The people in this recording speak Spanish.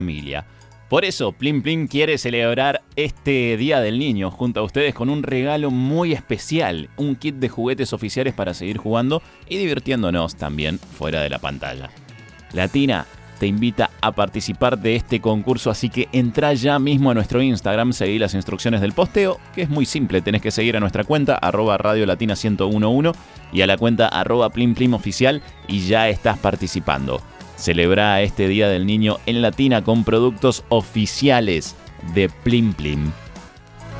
familia. Por eso, Plim Plim quiere celebrar este Día del Niño junto a ustedes con un regalo muy especial, un kit de juguetes oficiales para seguir jugando y divirtiéndonos también fuera de la pantalla. Latina te invita a participar de este concurso, así que entra ya mismo a nuestro Instagram, seguí las instrucciones del posteo, que es muy simple, tenés que seguir a nuestra cuenta, @radiolatina1011 y a la cuenta @PlimPlimOficial y ya estás participando. Celebra este Día del Niño en Latina con productos oficiales de Plim Plim.